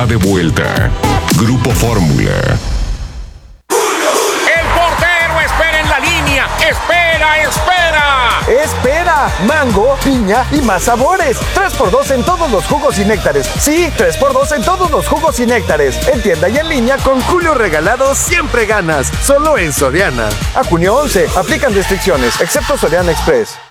está de vuelta. Grupo Fórmula. El portero espera en la línea. ¡Espera! ¡Espera! Mango, piña y más sabores. 3x2 en todos los jugos y néctares. Sí, 3x2 en todos los jugos y néctares. En tienda y en línea con Julio Regalado siempre ganas. Solo en Soriana. A junio 11. Aplican restricciones, excepto Soriana Express.